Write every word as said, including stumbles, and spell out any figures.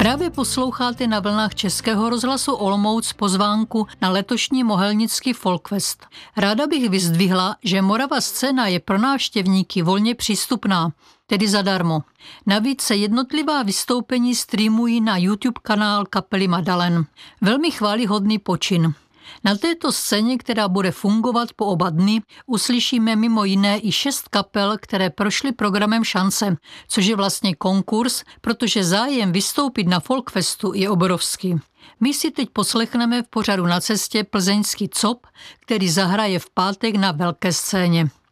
Právě posloucháte na vlnách Českého rozhlasu Olomouc pozvánku na letošní Mohelnický Folkfest. Ráda bych vyzdvihla, že Morava scéna je pro návštěvníky volně přístupná, tedy zadarmo. Navíc se jednotlivá vystoupení streamují na YouTube kanál kapely Madalen. Velmi chvályhodný počin. Na této scéně, která bude fungovat po oba dny, uslyšíme mimo jiné i šest kapel, které prošly programem Šance, což je vlastně konkurs, protože zájem vystoupit na Folkfestu je obrovský. My si teď poslechneme v pořadu Na cestě plzeňský cop, který zahraje v pátek na velké scéně.